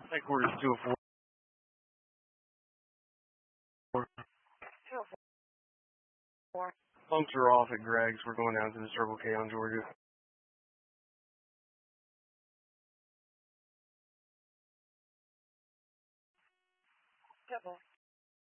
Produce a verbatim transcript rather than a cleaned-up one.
Headquarters two oh four. two oh four. Pumps are off at Greg's. We're going down to the Circle K on Georgia. Double.